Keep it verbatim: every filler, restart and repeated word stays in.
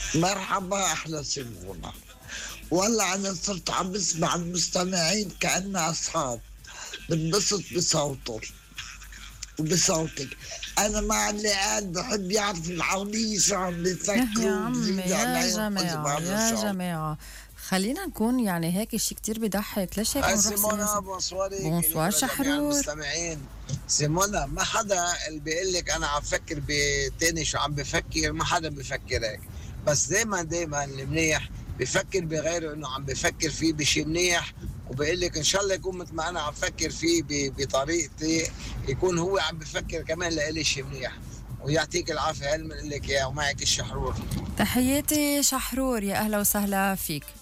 مرحبا أحلى سيمونة. والله أنا صرت عم بسمع المستمعين كأننا أصحاب، بنبسط بصوته وبصوتك. أنا مع اللي قاعد بحب يعرف العونية شو عم يه يا بيفكروا عمي، وبزيدوا يا عليهم كل جماعة بعض يا الشعوب. جماعة، خلينا نكون يعني هيك شي كتير بضحك. ليش هيك نروح سيمونا سياسة؟ بونسواريك إليك بونسوار ولجميع شحرور. المستمعين. سيمونا، ما حدا اللي بيقول لك انا عم بفكر بتاني شو عم بفكر، ما حدا بفكر هيك. بس دائما دائما المنيح بفكر بغيره انه عم بفكر فيه بشي منيح، وبيقول لك ان شاء الله يكون مثل ما انا عم بفكر فيه بطريقتي، يكون هو عم بفكر كمان لإلي شي منيح. ويعطيك العافيه، هل من لك اياه، ومعك الشحرور. تحياتي شحرور، يا أهلا وسهلا فيك.